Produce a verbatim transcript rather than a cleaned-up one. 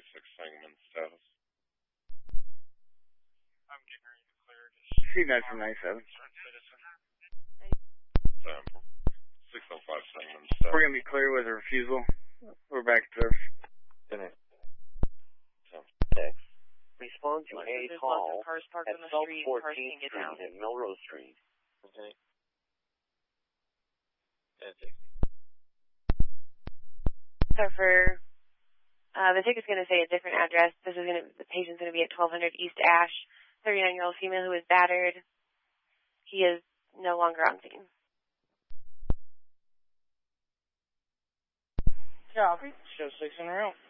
twenty-six Sangamon status. I'm getting ready to clear. C nine from ninety-seven. six oh five Sangamon status. We're going to be clear with a refusal. We're back to surf. ten six. Respond to a call at South fourteenth Street and Melrose Street. Okay. ten sixty. So for, uh, the ticket's going to say a different address. This is going to, the patient's going to be at twelve hundred East Ash, thirty-nine-year-old female who is battered. He is no longer on scene. Copy. Show six in a row.